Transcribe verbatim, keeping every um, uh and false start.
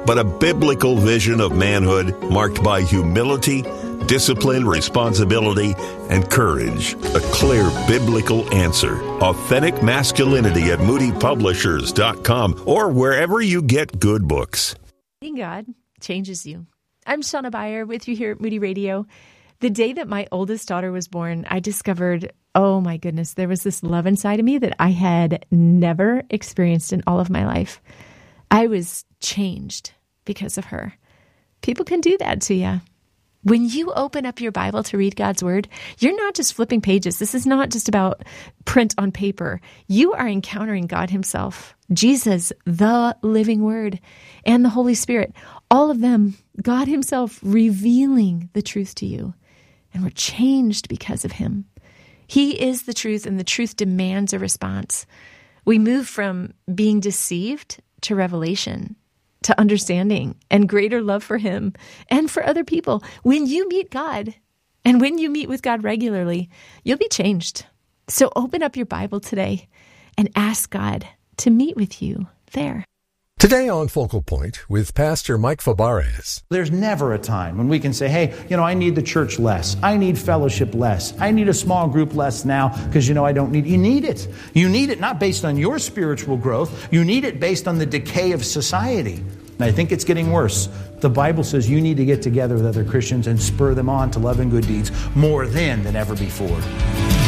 but a biblical vision of manhood marked by humility, discipline, responsibility, and courage. A clear biblical answer. Authentic Masculinity at moody publishers dot com or wherever you get good books. God changes you. I'm Shauna Beyer with you here at Moody Radio. The day that my oldest daughter was born, I discovered, oh my goodness, there was this love inside of me that I had never experienced in all of my life. I was changed because of her. People can do that to you. When you open up your Bible to read God's Word, you're not just flipping pages. This is not just about print on paper. You are encountering God Himself, Jesus, the living Word, and the Holy Spirit. All of them, God Himself revealing the truth to you. And we're changed because of Him. He is the truth, and the truth demands a response. We move from being deceived to revelation, to understanding and greater love for Him and for other people. When you meet God and when you meet with God regularly, you'll be changed. So open up your Bible today and ask God to meet with you there. Today on Focal Point with Pastor Mike Fabarez. There's never a time when we can say, hey, you know, I need the church less. I need fellowship less. I need a small group less now because, you know, I don't need. You need it. You need it not based on your spiritual growth. You need it based on the decay of society. And I think it's getting worse. The Bible says you need to get together with other Christians and spur them on to love and good deeds more then than ever before.